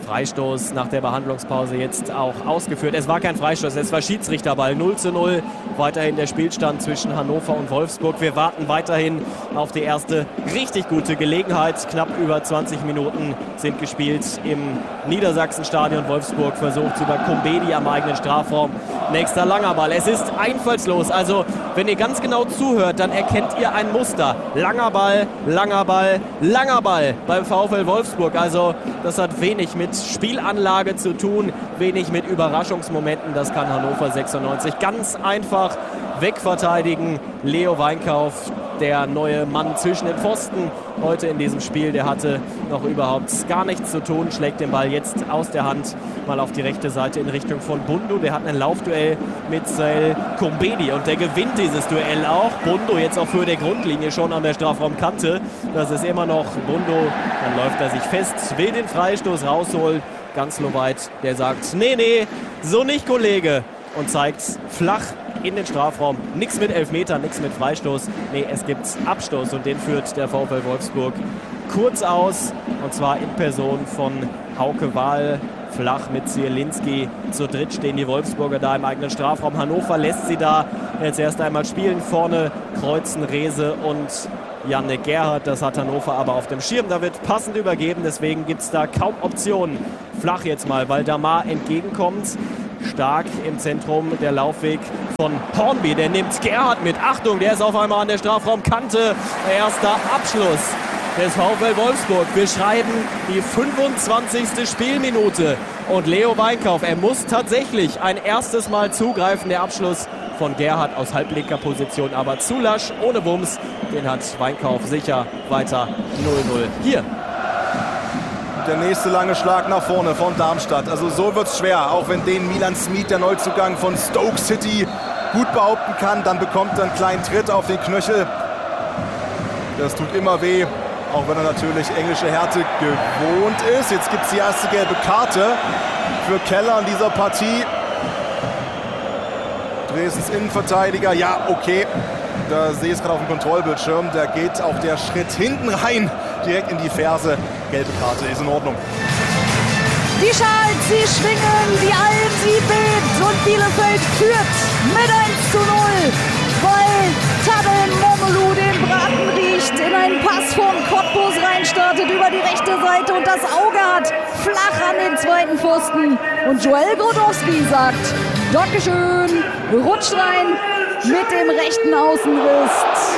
Freistoß nach der Behandlungspause jetzt auch ausgeführt. Es war kein Freistoß, es war Schiedsrichterball. null zu null, weiterhin der Spielstand zwischen Hannover und Wolfsburg. Wir warten weiterhin auf die erste richtig gute Gelegenheit. Knapp über zwanzig Minuten sind gespielt im Niedersachsenstadion. Wolfsburg versucht über Kumbedi am eigenen Strafraum. Nächster langer Ball. Es ist einfallslos. Also, wenn ihr ganz genau zuhört, dann erkennt ihr ein Muster. Langer Ball, langer Ball, langer Ball beim VfL Wolfsburg. Also, das hat wenig mit Spielanlage zu tun, wenig mit Überraschungsmomenten. Das kann Hannover sechsundneunzig ganz einfach wegverteidigen. Leo Weinkauf, der neue Mann zwischen den Pfosten heute in diesem Spiel, der hatte noch überhaupt gar nichts zu tun, schlägt den Ball jetzt aus der Hand mal auf die rechte Seite in Richtung von Bundu. Der hat ein Laufduell mit Sael Kumbedi und der gewinnt dieses Duell auch. Bundu jetzt auch für der Grundlinie schon an der Strafraumkante. Das ist immer noch Bundu. Dann läuft er sich fest, will den Freistoß rausholen. Gansloveit, der sagt, nee, nee, so nicht, Kollege. Und zeigt flach in den Strafraum. Nichts mit Elfmeter, nichts mit Freistoß. Nee, es gibt Abstoß und den führt der VfL Wolfsburg kurz aus. Und zwar in Person von Hauke Wahl. Flach mit Zielinski. Zu dritt stehen die Wolfsburger da im eigenen Strafraum. Hannover lässt sie da jetzt erst einmal spielen. Vorne kreuzen Rehse und Janne Gerhardt. Das hat Hannover aber auf dem Schirm. Da wird passend übergeben. Deswegen gibt es da kaum Optionen. Flach jetzt mal, weil Damar entgegenkommt. Stark im Zentrum der Laufweg von Hornby. Der nimmt Gerhardt mit. Achtung, der ist auf einmal an der Strafraumkante. Erster Abschluss des VfL Wolfsburg. Wir schreiben die fünfundzwanzigste Spielminute. Und Leo Weinkauf, er muss tatsächlich ein erstes Mal zugreifen. Der Abschluss von Gerhardt aus Halblinkerposition, aber zu lasch, ohne Wumms. Den hat Weinkauf sicher weiter null null. Hier. Der nächste lange Schlag nach vorne von Darmstadt. Also so wird es schwer, auch wenn den Milan Smith, der Neuzugang von Stoke City, gut behaupten kann. Dann bekommt er einen kleinen Tritt auf den Knöchel. Das tut immer weh, auch wenn er natürlich englische Härte gewohnt ist. Jetzt gibt es die erste gelbe Karte für Keller in dieser Partie. Dresdens Innenverteidiger, ja, okay. Da sehe ich es gerade auf dem Kontrollbildschirm. Da geht auch der Schritt hinten rein, direkt in die Ferse. Gelbe Karte ist in Ordnung. Die Schals, sie schwingen, die Alm, sie bebt und Bielefeld führt mit eins zu null, weil Tadel Momolu den Braten riecht, in einen Pass von Cottbus reinstartet über die rechte Seite und das Auge hat flach an den zweiten Pfosten. Und Joel Brodowski sagt, Dankeschön, rutscht rein mit dem rechten Außenriss.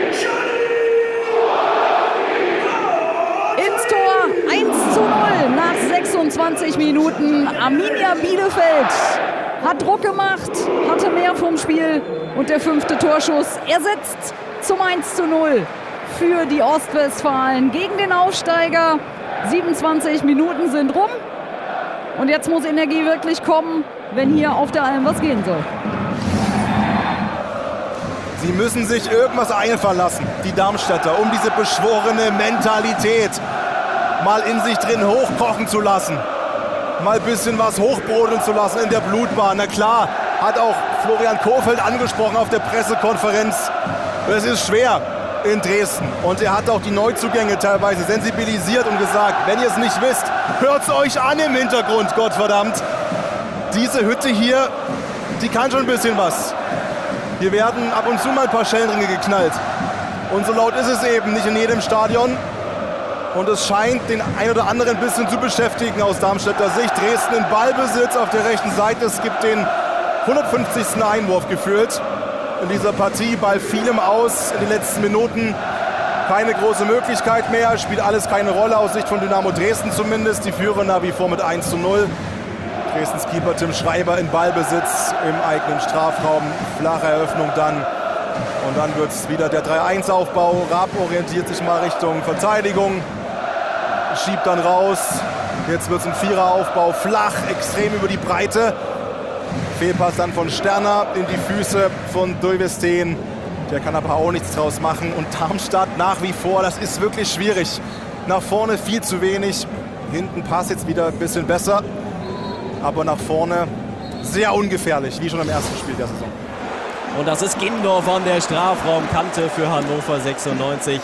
Ins Tor eins zu null nach sechsundzwanzig Minuten. Arminia Bielefeld hat Druck gemacht, hatte mehr vom Spiel und der fünfte Torschuss ersetzt zum eins zu null für die Ostwestfalen gegen den Aufsteiger. siebenundzwanzig Minuten sind rum und jetzt muss Energie wirklich kommen, wenn hier auf der Alm was gehen soll. Sie müssen sich irgendwas einfallen lassen, die Darmstädter, um diese beschworene Mentalität mal in sich drin hochkochen zu lassen. Mal ein bisschen was hochbrodeln zu lassen in der Blutbahn. Na klar, hat auch Florian Kohfeldt angesprochen auf der Pressekonferenz. Es ist schwer in Dresden. Und er hat auch die Neuzugänge teilweise sensibilisiert und gesagt, wenn ihr es nicht wisst, hört es euch an im Hintergrund, Gottverdammt. Diese Hütte hier, die kann schon ein bisschen was. Hier werden ab und zu mal ein paar Schellenringe geknallt. Und so laut ist es eben nicht in jedem Stadion. Und es scheint den ein oder anderen ein bisschen zu beschäftigen aus Darmstädter Sicht. Dresden in Ballbesitz auf der rechten Seite. Es gibt den hundertfünfzigsten Einwurf geführt in dieser Partie. Ball fiel ihm aus in den letzten Minuten. Keine große Möglichkeit mehr. Spielt alles keine Rolle aus Sicht von Dynamo Dresden zumindest. Die führen nach wie vor mit eins zu null. Dresdens Keeper Tim Schreiber in Ballbesitz im eigenen Strafraum. Flache Eröffnung dann. Und dann wird es wieder der drei eins Aufbau. Raab orientiert sich mal Richtung Verteidigung. Schiebt dann raus. Jetzt wird es ein Vierer Aufbau. Flach, extrem über die Breite. Fehlpass dann von Sterner in die Füße von Duyvestein. Der kann aber auch nichts draus machen. Und Darmstadt nach wie vor, das ist wirklich schwierig. Nach vorne viel zu wenig. Hinten passt jetzt wieder ein bisschen besser. Aber nach vorne sehr ungefährlich, wie schon im ersten Spiel der Saison. Und das ist Gindorf an der Strafraumkante für Hannover sechsundneunzig.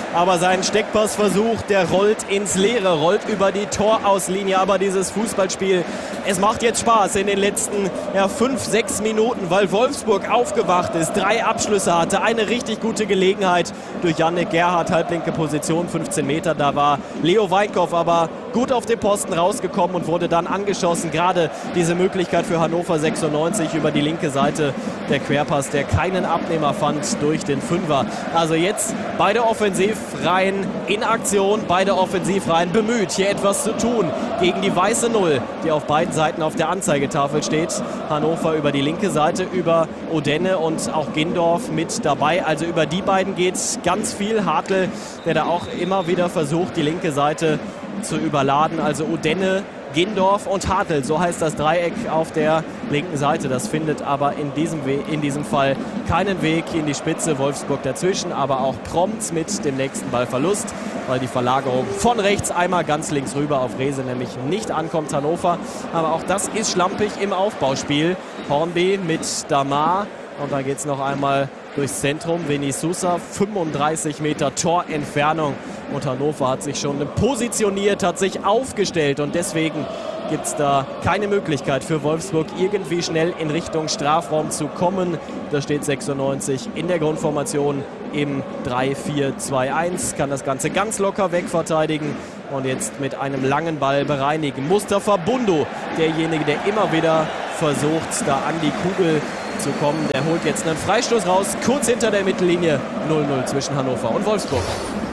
aber sein Steckpassversuch, der rollt ins Leere, rollt über die Torauslinie. Aber dieses Fußballspiel, es macht jetzt Spaß in den letzten ja, fünf, sechs Minuten, weil Wolfsburg aufgewacht ist, drei Abschlüsse hatte, eine richtig gute Gelegenheit durch Yannick Gerhardt, halblinke Position, fünfzehn Meter. Da war Leo Weinkopf aber gut auf den Posten rausgekommen und wurde dann angeschossen. Gerade diese Möglichkeit für Hannover sechsundneunzig über die linke Seite, der Querpass, der keinen Abnehmer fand durch den Fünfer. Also jetzt beide Offensivreihen in Aktion, beide Offensivreihen bemüht, hier etwas zu tun gegen die weiße Null, die auf beiden Seiten auf der Anzeigetafel steht. Hannover über die linke Seite, über Odenne und auch Gindorf mit dabei. Also über die beiden geht ganz viel. Hartl, der da auch immer wieder versucht, die linke Seite zu überladen. Also Odenne, Gindorf und Hartl, so heißt das Dreieck auf der linken Seite. Das findet aber in diesem, We- in diesem Fall keinen Weg in die Spitze. Wolfsburg dazwischen, aber auch prompt mit dem nächsten Ballverlust, weil die Verlagerung von rechts einmal ganz links rüber auf Rehse nämlich nicht ankommt, Hannover. Aber auch das ist schlampig im Aufbauspiel. Hornby mit Damar und dann geht es noch einmal durchs Zentrum. Veni Sousa, fünfunddreißig Meter Torentfernung. Und Hannover hat sich schon positioniert, hat sich aufgestellt und deswegen gibt es da keine Möglichkeit für Wolfsburg, irgendwie schnell in Richtung Strafraum zu kommen. Da steht sechsundneunzig in der Grundformation im drei vier zwei eins, kann das Ganze ganz locker wegverteidigen und jetzt mit einem langen Ball bereinigen. Mustafa Bundu, derjenige, der immer wieder versucht, da an die Kugel zu kommen, der holt jetzt einen Freistoß raus, kurz hinter der Mittellinie. null null zwischen Hannover und Wolfsburg.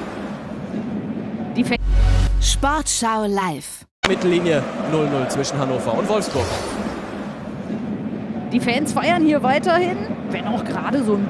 Die Sportschau live. Mittellinie null null zwischen Hannover und Wolfsburg. Die Fans feiern hier weiterhin, wenn auch gerade so ein